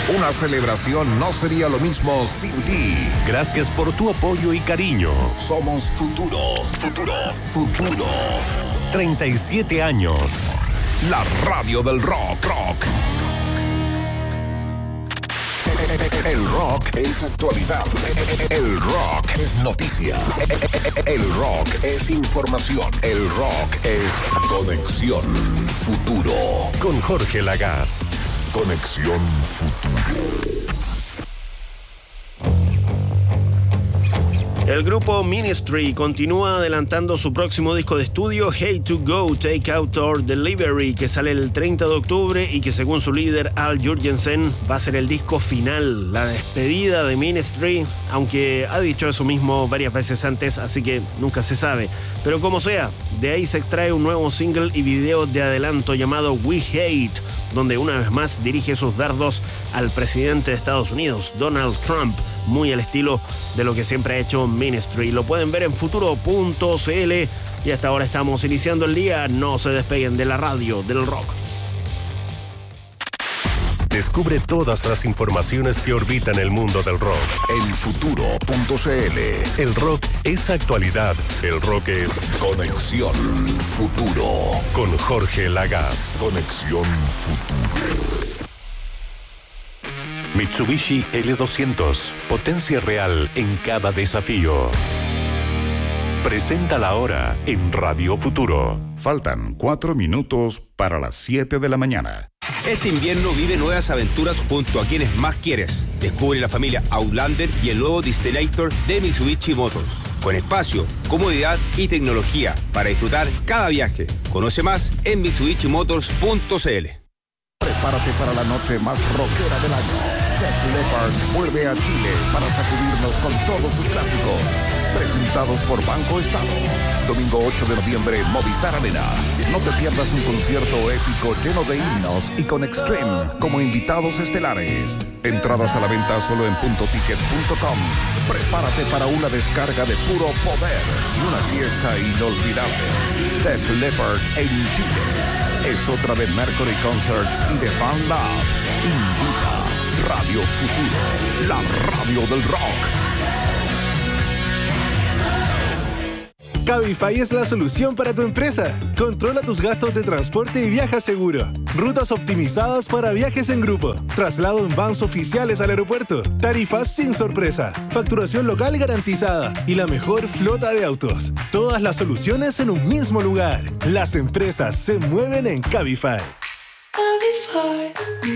Una celebración no sería lo mismo sin ti. Gracias por tu apoyo y cariño. Somos Futuro. 37 años. La radio del rock. El rock es actualidad. El rock es noticia. El rock es información. El rock es Conexión Futuro. Con Jorge Lagaz. Conexión Futuro. El grupo Ministry continúa adelantando su próximo disco de estudio, Hate to Go, Take Out or Delivery, que sale el 30 de octubre y que según su líder Al Jurgensen va a ser el disco final, la despedida de Ministry, aunque ha dicho eso mismo varias veces antes, así que nunca se sabe. Pero como sea, de ahí se extrae un nuevo single y video de adelanto llamado We Hate, donde una vez más dirige sus dardos al presidente de Estados Unidos, Donald Trump, muy al estilo de lo que siempre ha hecho Ministry. Lo pueden ver en futuro.cl y hasta ahora estamos iniciando el día. No se despeguen de la radio del rock. Descubre todas las informaciones que orbitan el mundo del rock en futuro.cl. El rock es actualidad. El rock es Conexión Futuro. Con Jorge Lagaz. Conexión Futuro. Mitsubishi L200. Potencia real en cada desafío. Presenta la hora en Radio Futuro. Faltan 4 minutos para las 7 de la mañana. Este invierno vive nuevas aventuras junto a quienes más quieres. Descubre la familia Outlander y el nuevo Destinator de Mitsubishi Motors. Con espacio, comodidad y tecnología para disfrutar cada viaje. Conoce más en mitsubishimotors.cl. Prepárate para la noche más rockera del año. Def Leppard vuelve a Chile para sacudirnos con todos sus clásicos. Presentados por Banco Estado. Domingo 8 de noviembre, Movistar Arena. No te pierdas un concierto épico lleno de himnos y con Extreme como invitados estelares. Entradas a la venta solo en puntoticket.com. Prepárate para una descarga de puro poder y una fiesta inolvidable. Def Leppard en Chile. Es otra de Mercury Concerts y de Fan Lab. Invita Radio Futuro, la radio del rock. Cabify es la solución para tu empresa. Controla tus gastos de transporte y viaja seguro. Rutas optimizadas para viajes en grupo. Traslado en vans oficiales al aeropuerto. Tarifas sin sorpresa. Facturación local garantizada. Y la mejor flota de autos. Todas las soluciones en un mismo lugar. Las empresas se mueven en Cabify. Cabify.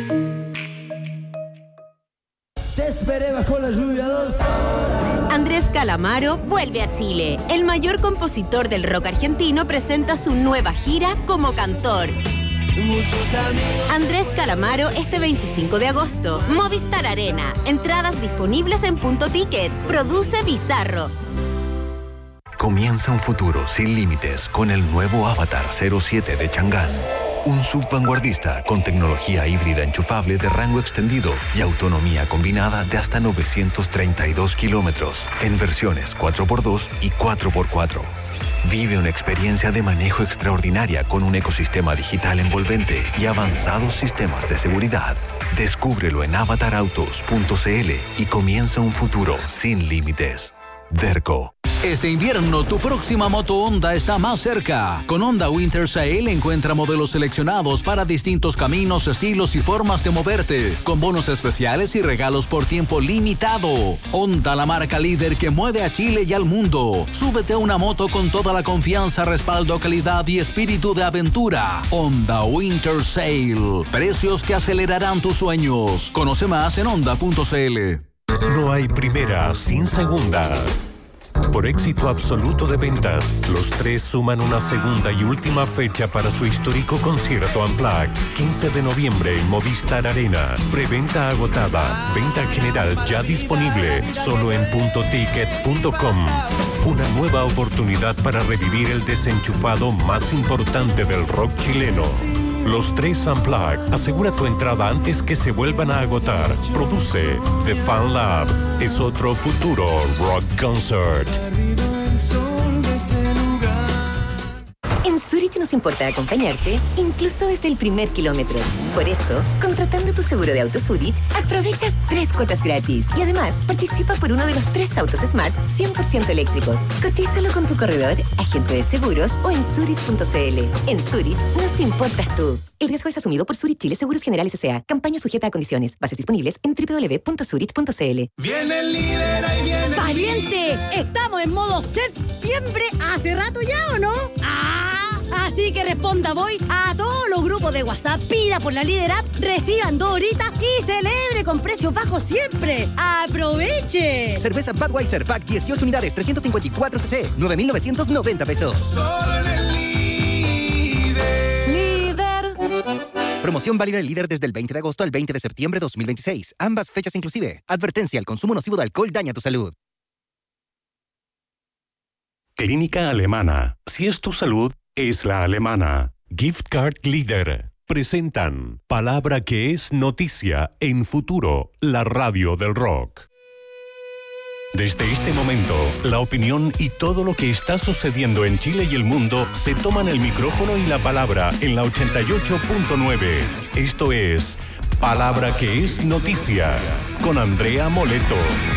Te esperé bajo la lluvia 2 horas. Andrés Calamaro vuelve a Chile. El mayor compositor del rock argentino presenta su nueva gira como cantor. Andrés Calamaro este 25 de agosto. Movistar Arena. Entradas disponibles en Punto Ticket. Produce Bizarro. Comienza un futuro sin límites con el nuevo Avatar 07 de Chang'an. Un subvanguardista con tecnología híbrida enchufable de rango extendido y autonomía combinada de hasta 932 kilómetros en versiones 4x2 y 4x4. Vive una experiencia de manejo extraordinaria con un ecosistema digital envolvente y avanzados sistemas de seguridad. Descúbrelo en avatarautos.cl y comienza un futuro sin límites. Derco. Este invierno, tu próxima moto Honda está más cerca. Con Honda Winter Sale encuentra modelos seleccionados para distintos caminos, estilos y formas de moverte, con bonos especiales y regalos por tiempo limitado. Honda, la marca líder que mueve a Chile y al mundo. Súbete a una moto con toda la confianza, respaldo, calidad y espíritu de aventura. Honda Winter Sale. Precios que acelerarán tus sueños. Conoce más en honda.cl. No hay primera sin segunda. Por éxito absoluto de ventas, los tres suman una segunda y última fecha para su histórico concierto Unplugged. 15 de noviembre en Movistar Arena. Preventa agotada. Venta general ya disponible. Solo en puntoticket.com. Una nueva oportunidad para revivir el desenchufado más importante del rock chileno. Los tres Unplugged. Asegura tu entrada antes que se vuelvan a agotar. Produce The Fan Lab. Es otro futuro rock concert. En Zurich que nos importa acompañarte, incluso desde el primer kilómetro. Por eso, contratando tu seguro de auto Zurich, aprovechas 3 cuotas gratis. Y además, participa por uno de los 3 autos Smart 100% eléctricos. Cotízalo con tu corredor, agente de seguros o en Zurich.cl. En Zurich nos importas tú. El riesgo es asumido por Zurich Chile Seguros Generales S.A. Campaña sujeta a condiciones. Bases disponibles en www.zurich.cl. ¡Viene el líder, ahí viene! ¡Pariente! ¡Estamos en modo septiembre hace rato ya, ¿o no? Así que responda voy a todos los grupos de WhatsApp, pida por la Líder App, reciban 2 horitas y celebre con precios bajos siempre. ¡Aproveche! Cerveza Budweiser Pack 18 unidades, 354 cc, 9,990 pesos. Solo en el Líder. Promoción válida del Líder desde el 20 de agosto al 20 de septiembre de 2026. Ambas fechas inclusive. Advertencia: el consumo nocivo de alcohol daña tu salud. Clínica Alemana. Si es tu salud, es la alemana. Gift Card Líder. Presentan Palabra que es noticia en Futuro, la radio del rock. Desde este momento, la opinión y todo lo que está sucediendo en Chile y el mundo se toman el micrófono y la palabra en la 88.9. Esto es Palabra que es noticia con Andrea Moleto.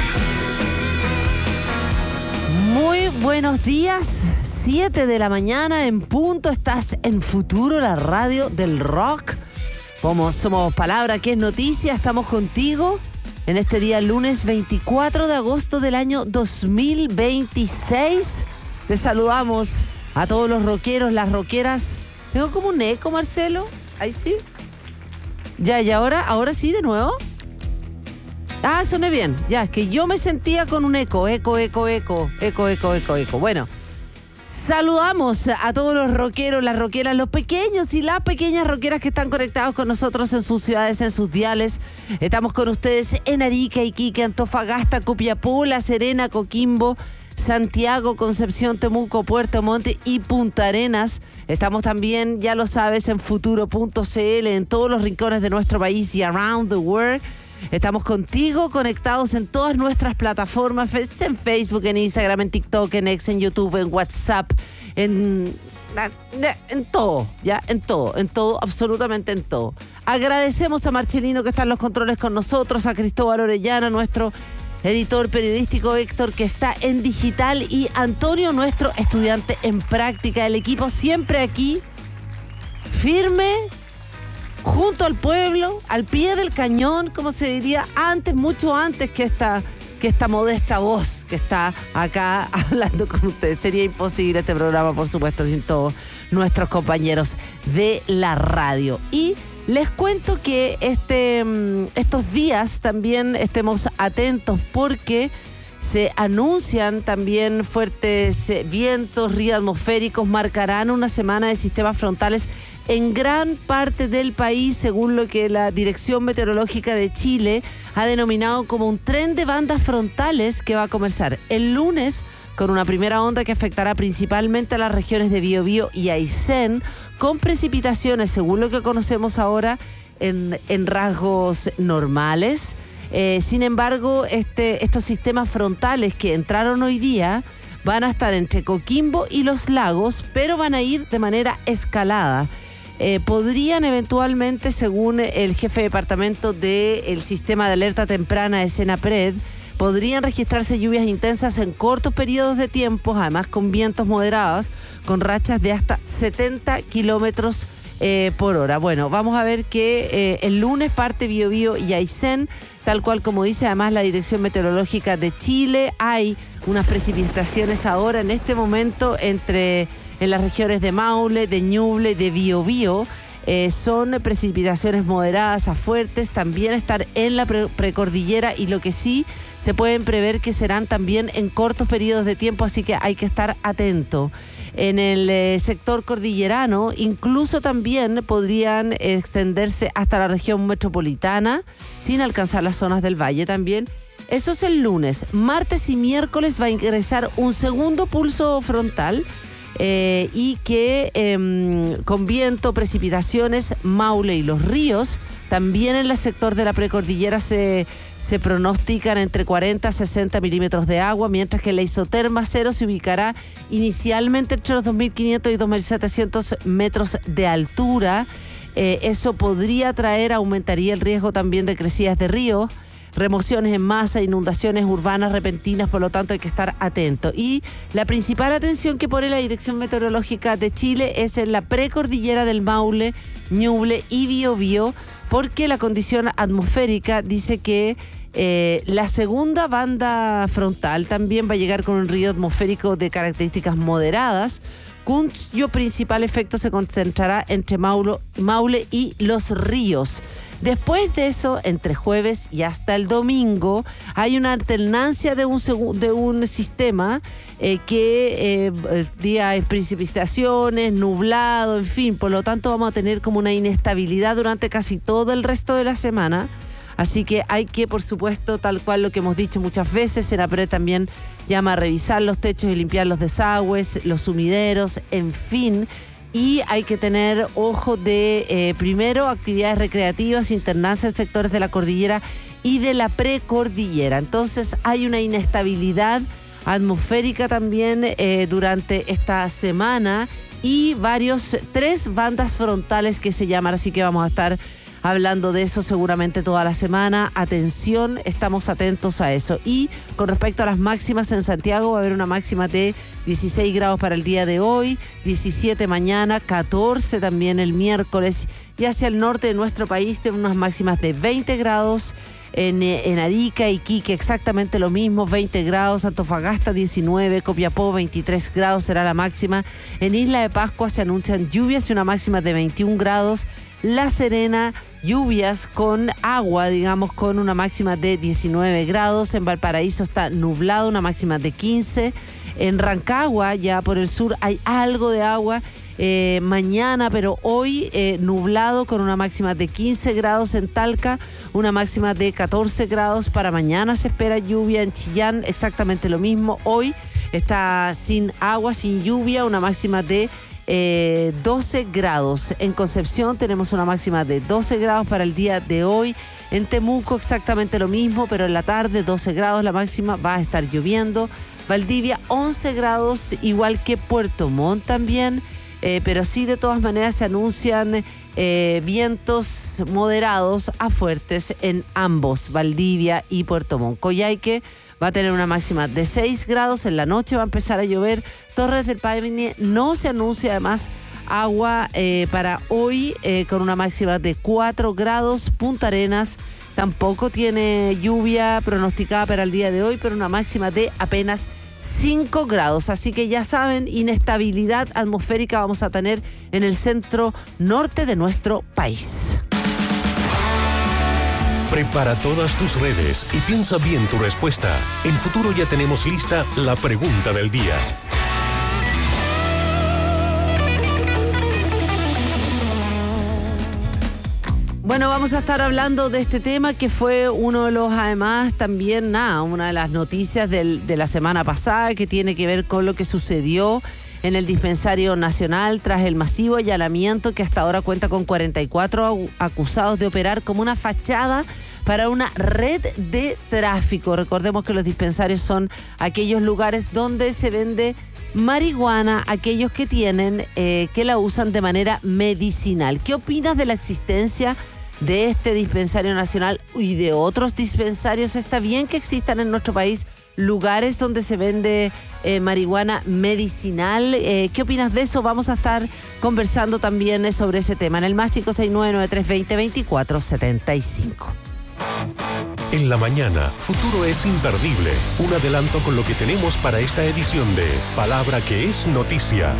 Muy buenos días, 7 de la mañana en punto, estás en Futuro, la radio del rock. Somos Palabra que es noticia, estamos contigo en este día lunes 24 de agosto del año 2026. Te saludamos a todos los rockeros, las rockeras. Tengo como un eco, Marcelo, ahí sí. Ya, y ahora sí de nuevo. Soné bien. Ya, es que yo me sentía con un eco. Bueno, saludamos a todos los rockeros, las rockeras, los pequeños y las pequeñas rockeras que están conectados con nosotros en sus ciudades, en sus diales. Estamos con ustedes en Arica, Iquique, Antofagasta, Copiapó, La Serena, Coquimbo, Santiago, Concepción, Temuco, Puerto Montt y Punta Arenas. Estamos también, ya lo sabes, en futuro.cl, en todos los rincones de nuestro país y around the world. Estamos contigo, conectados en todas nuestras plataformas, en Facebook, en Instagram, en TikTok, en X, en YouTube, en WhatsApp, en todo, ya, en todo, absolutamente en todo. Agradecemos a Marcelino que está en los controles con nosotros, a Cristóbal Orellana, nuestro editor periodístico, Héctor, que está en digital, y Antonio, nuestro estudiante en práctica. El equipo siempre aquí, firme, junto al pueblo, al pie del cañón, como se diría, mucho antes que esta modesta voz que está acá hablando con ustedes. Sería imposible este programa, por supuesto, sin todos nuestros compañeros de la radio. Y les cuento que estos días también estemos atentos porque se anuncian también fuertes vientos, ríos atmosféricos, marcarán una semana de sistemas frontales en gran parte del país, según lo que la Dirección Meteorológica de Chile ha denominado como un tren de bandas frontales que va a comenzar el lunes con una primera onda que afectará principalmente a las regiones de Biobío y Aysén, con precipitaciones, según lo que conocemos ahora, en rasgos normales. Sin embargo, estos sistemas frontales que entraron hoy día van a estar entre Coquimbo y Los Lagos, pero van a ir de manera escalada. Podrían eventualmente, según el jefe de departamento del sistema de alerta temprana de Senapred, podrían registrarse lluvias intensas en cortos periodos de tiempo, además con vientos moderados, con rachas de hasta 70 kilómetros por hora. Bueno, vamos a ver que el lunes parte Biobío y Aysén, tal cual como dice además la Dirección Meteorológica de Chile. Hay unas precipitaciones ahora en este momento en las regiones de Maule, de Ñuble, de Biobío. Son precipitaciones moderadas a fuertes, también estar en la precordillera, y lo que sí se pueden prever que serán también en cortos periodos de tiempo, así que hay que estar atento. En el sector cordillerano incluso también podrían extenderse hasta la región metropolitana sin alcanzar las zonas del valle también. Eso es el lunes. Martes y miércoles va a ingresar un segundo pulso frontal y que con viento, precipitaciones, Maule y los ríos. También en el sector de la precordillera se pronostican entre 40 a 60 milímetros de agua, mientras que la isoterma cero se ubicará inicialmente entre los 2.500 y 2.700 metros de altura. Eso podría aumentaría el riesgo también de crecidas de ríos, remociones en masa, inundaciones urbanas repentinas, por lo tanto hay que estar atento. Y la principal atención que pone la Dirección Meteorológica de Chile es en la precordillera del Maule, Ñuble y Biobío, porque la condición atmosférica dice que la segunda banda frontal también va a llegar con un río atmosférico de características moderadas, cuyo principal efecto se concentrará entre Maule y los ríos. Después de eso, entre jueves y hasta el domingo, hay una alternancia de un sistema que día es precipitaciones, nublado, en fin. Por lo tanto, vamos a tener como una inestabilidad durante casi todo el resto de la semana. Así que hay que, por supuesto, tal cual lo que hemos dicho muchas veces, Senapred también llama a revisar los techos y limpiar los desagües, los sumideros, en fin. Y hay que tener ojo de, primero, actividades recreativas, internarse en sectores de la cordillera y de la precordillera. Entonces hay una inestabilidad atmosférica también durante esta semana y tres bandas frontales que se llaman, así que vamos a estar hablando de eso seguramente toda la semana. Atención, estamos atentos a eso. Y con respecto a las máximas en Santiago, va a haber una máxima de 16 grados para el día de hoy, 17 mañana, 14 también el miércoles. Y hacia el norte de nuestro país tenemos unas máximas de 20 grados. En Arica, Iquique exactamente lo mismo, 20 grados, Antofagasta 19, Copiapó 23 grados será la máxima. En Isla de Pascua se anuncian lluvias y una máxima de 21 grados. La Serena, lluvias con agua, digamos, con una máxima de 19 grados. En Valparaíso está nublado, una máxima de 15. En Rancagua, ya por el sur, hay algo de agua mañana, pero hoy nublado con una máxima de 15 grados en Talca, una máxima de 14 grados. Para mañana se espera lluvia en Chillán, exactamente lo mismo. Hoy está sin agua, sin lluvia, una máxima de 12 grados. En Concepción tenemos una máxima de 12 grados para el día de hoy. En Temuco exactamente lo mismo, pero en la tarde 12 grados la máxima, va a estar lloviendo. Valdivia 11 grados, igual que Puerto Montt también, pero sí de todas maneras se anuncian vientos moderados a fuertes en ambos, Valdivia y Puerto Montt. Coyhaique va a tener una máxima de 6 grados, en la noche va a empezar a llover. Torres del Paine no se anuncia además agua para hoy, con una máxima de 4 grados. Punta Arenas tampoco tiene lluvia pronosticada para el día de hoy, pero una máxima de apenas 5 grados. Así que ya saben, inestabilidad atmosférica vamos a tener en el centro norte de nuestro país. Prepara todas tus redes y piensa bien tu respuesta. En Futuro ya tenemos lista la pregunta del día. Bueno, vamos a estar hablando de este tema que fue uno de los, además, también, una de las noticias de la semana pasada, que tiene que ver con lo que sucedió en el Dispensario Nacional tras el masivo allanamiento que hasta ahora cuenta con 44 acusados de operar como una fachada para una red de tráfico. Recordemos que los dispensarios son aquellos lugares donde se vende marihuana, aquellos que tienen, que la usan de manera medicinal. ¿Qué opinas de la existencia de este Dispensario Nacional y de otros dispensarios? ¿Está bien que existan en nuestro país lugares donde se vende marihuana medicinal? ¿Qué opinas de eso? Vamos a estar conversando también sobre ese tema en el más 569-9320-2475. En la mañana, Futuro es imperdible. Un adelanto con lo que tenemos para esta edición de Palabra que es Noticia.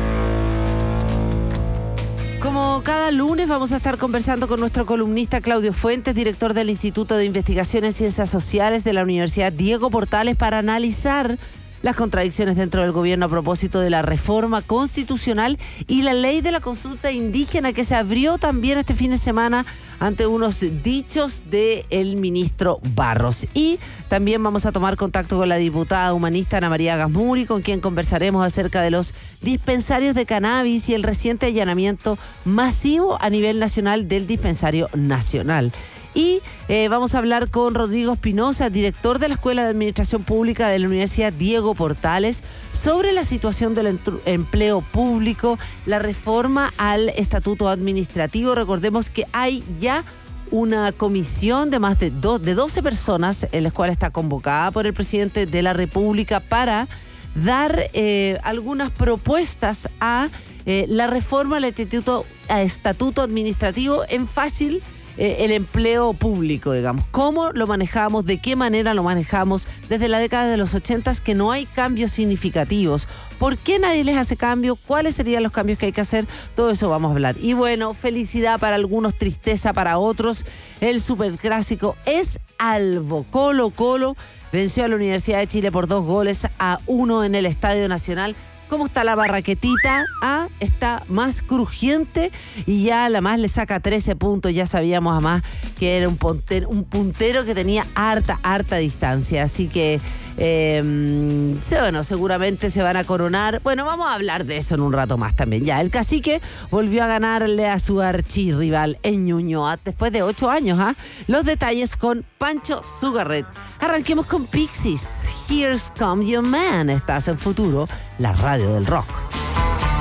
Como cada lunes vamos a estar conversando con nuestro columnista Claudio Fuentes, director del Instituto de Investigación en Ciencias Sociales de la Universidad Diego Portales, para analizar las contradicciones dentro del gobierno a propósito de la reforma constitucional y la ley de la consulta indígena que se abrió también este fin de semana ante unos dichos del ministro Barros. Y también vamos a tomar contacto con la diputada humanista Ana María Gasmuri, con quien conversaremos acerca de los dispensarios de cannabis y el reciente allanamiento masivo a nivel nacional del dispensario nacional. Y vamos a hablar con Rodrigo Espinosa, director de la Escuela de Administración Pública de la Universidad Diego Portales, sobre la situación del empleo público, la reforma al estatuto administrativo. Recordemos que hay ya una comisión de más de 12 personas, en la cual está convocada por el presidente de la República para dar algunas propuestas a la reforma al estatuto administrativo en fácil el empleo público, digamos. ¿Cómo lo manejamos? ¿De qué manera lo manejamos? Desde la década de los 80 que no hay cambios significativos. ¿Por qué nadie les hace cambio? ¿Cuáles serían los cambios que hay que hacer? Todo eso vamos a hablar. Y bueno, felicidad para algunos, tristeza para otros. El superclásico es albo. Colo-Colo venció a la Universidad de Chile por 2-1 en el Estadio Nacional. ¿Cómo está la barraquetita? Está más crujiente y ya la más le saca 13 puntos. Ya sabíamos además que era un puntero que tenía harta distancia. Así que, bueno, seguramente se van a coronar. Bueno, vamos a hablar de eso en un rato más también. Ya, el Cacique volvió a ganarle a su archirrival en Ñuñoa después de 8 años. Los detalles con Pancho Sugarret. Arranquemos con Pixies. Here's Come Your Man. Estás en Futuro, la radio del rock.